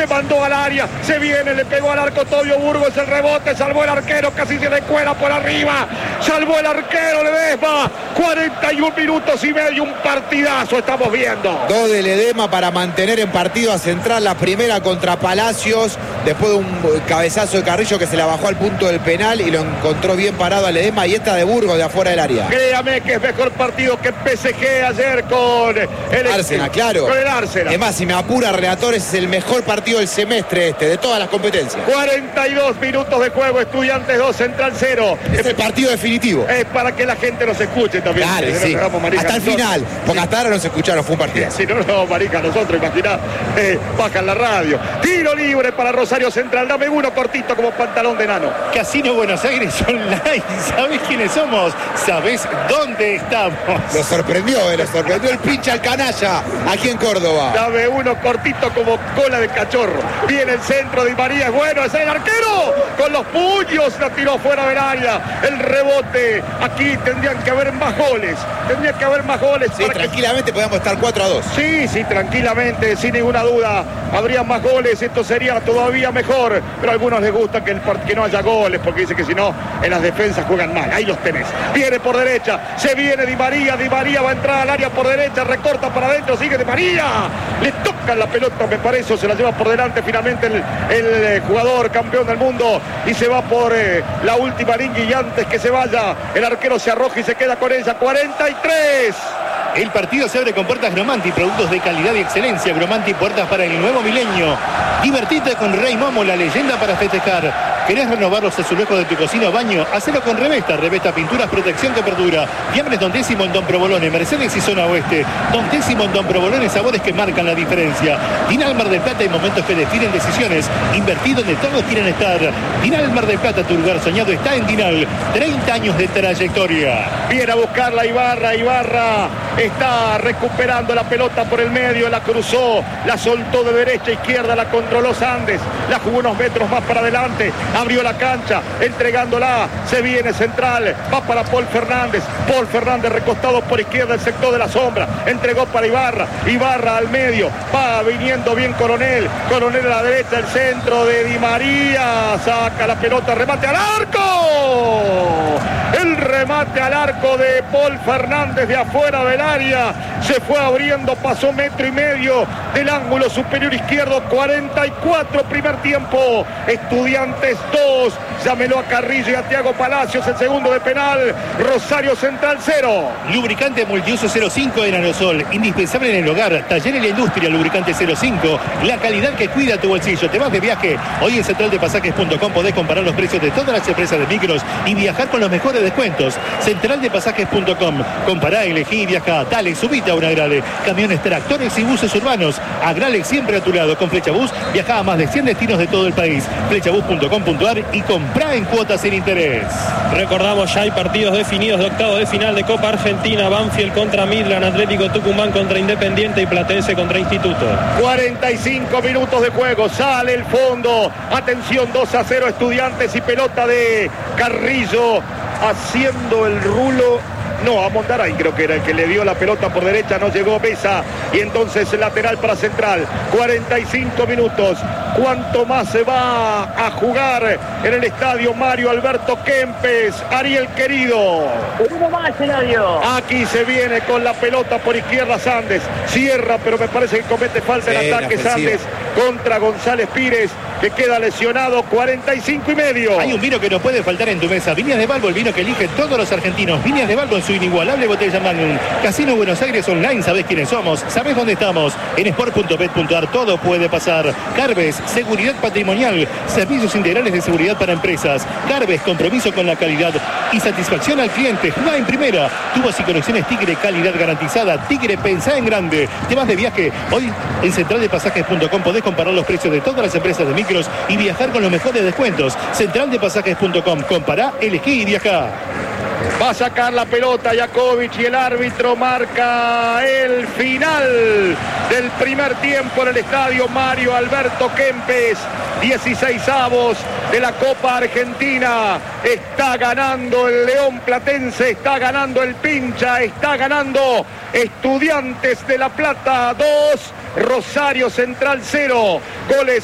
se mandó al área, se viene, le pegó al arco Tobio Burgos, el rebote, salvó el arquero, casi se le cuela por arriba, salvó el arquero Ledesma. 41 minutos y medio, un partidazo estamos viendo. Dos de Ledesma para mantener en partido a Central, la primera contra Palacios, después de un cabezazo de Carrillo que se la bajó al punto del penal y lo encontró bien parado a Ledesma, y esta de Burgos de afuera del área. Créame que es mejor partido que PSG ayer con el Arsenal, claro. Con el Arsenal. Además, si me apura, relator, es el mejor partido del semestre de todas las competencias. 42 minutos de juego, Estudiantes 2, Central 0. Es el partido definitivo. Es para que la gente nos escuche también. Dale, sí. Hasta el final, porque hasta ahora no se escucharon, fue un partido. Si no, marica, nosotros, imaginá, bajan la radio. Tiro libre para Rosario Central, dame uno cortito como pantalón de nano. Casino Buenos Aires Online, ¿sabés quiénes somos? ¿Sabés dónde estamos? Lo sorprendió el pinche al canalla aquí en Córdoba. Dame uno cortito como cola de cachorro. Viene el centro de María, es bueno, es el arquero. Con los puños la tiró fuera del área. El rebote, aquí tendrían que haber más goles. Tendría que haber más goles. Sí, tranquilamente podemos estar 4-2. Sí, tranquilamente, sin ninguna duda. Habría más goles, esto sería todavía mejor. Pero a algunos les gusta que no haya goles, porque dice que si no, en las defensas juegan mal. Ahí los tenés. Viene por derecha, se viene Di María va a entrar al área por derecha, recorta para adentro, sigue Di María. Le tocan la pelota, me parece, se la lleva por delante finalmente el jugador campeón del mundo y se va por la última línea, y antes que se vaya, el arquero se arroja y se queda con ella. 43. El partido se abre con puertas Gromanti, productos de calidad y excelencia. Gromanti, puertas para el nuevo milenio. Divertite con Rey Momo, la leyenda para festejar. ¿Querés renovar los azulejos de tu cocina o baño? Hacelo con Revesta. Revesta Pinturas, protección, cobertura. Fiambres Don Décimo en Don Provolone, Mercedes y Zona Oeste. Don Décimo en Don Provolone, sabores que marcan la diferencia. Dinal Mar del Plata, en momentos que definen decisiones. Invertido donde todos quieren estar. Dinal Mar del Plata, tu lugar soñado está en Dinal. 30 años de trayectoria. Viene a buscarla Ibarra está recuperando la pelota por el medio, la cruzó, la soltó de derecha a izquierda, la controló Sandes, la jugó unos metros más para adelante, abrió la cancha, entregándola, se viene Central, va para Paul Fernández recostado por izquierda, el sector de la sombra, entregó para Ibarra al medio, va viniendo bien Coronel a la derecha, el centro de Di María, saca la pelota, remate al arco, el remate al arco de Paul Fernández de afuera del área, se fue abriendo, pasó 1,5 metros del ángulo superior izquierdo. 44 primer tiempo, Estudiantes 2, llámelo a Carrillo y a Thiago Palacios, el segundo de penal. Rosario Central 0. Lubricante multiuso 05 en aerosol, indispensable en el hogar, taller en la industria. Lubricante 05, la calidad que cuida tu bolsillo. Te vas de viaje, hoy en centraldepasajes.com podés comparar los precios de todas las empresas de micros y viajar con los mejores descuentos. Centraldepasajes.com, compará, elegí y viaja. Dale, subite a una Agrale. Camiones, tractores y buses urbanos. Agrale siempre a tu lado. Con Flechabús viaja a más de 100 destinos de todo el país. Flechabús.com.ar y comprá en cuotas sin interés. Recordamos, ya hay partidos definidos de octavo de final de Copa Argentina. Banfield contra Midland, Atlético Tucumán contra Independiente y Platense contra Instituto. 45 minutos de juego, sale el fondo. Atención, 2-0 Estudiantes y pelota de Carrillo haciendo el rulo. No, a Mondaray creo que era el que le dio la pelota por derecha, no llegó Mesa y entonces lateral para Central. 45 minutos. ¿Cuánto más se va a jugar en el estadio Mario Alberto Kempes? Ariel querido. Uno más, Eladio. Aquí se viene con la pelota por izquierda Sandes. Cierra, pero me parece que comete falta en ataque Sandes contra González Pires, que queda lesionado. 45 y medio. Hay un vino que no puede faltar en tu mesa. Viñas de Balbo, el vino que eligen todos los argentinos. Viñas de Balbo en su inigualable botella Magnum. Casino Buenos Aires Online, sabés quiénes somos, sabés dónde estamos. En sport.bet.ar todo puede pasar. Carves, seguridad patrimonial, servicios integrales de seguridad para empresas. Carves, compromiso con la calidad y satisfacción al cliente. Jugá en primera. Tubos y conexiones Tigre, calidad garantizada. Tigre, pensá en grande. Te vas de viaje. Hoy en centraldepasajes.com podés comparar los precios de todas las empresas de micros y viajar con los mejores descuentos. Centraldepasajes.com. Compará, elegí y viajá. Va a sacar la pelota Jakovic y el árbitro marca el final del primer tiempo en el estadio Mario Alberto Kempes. 16avos de la Copa Argentina. Está ganando el León Platense, está ganando el Pincha, está ganando Estudiantes de La Plata 2, Rosario Central 0. Goles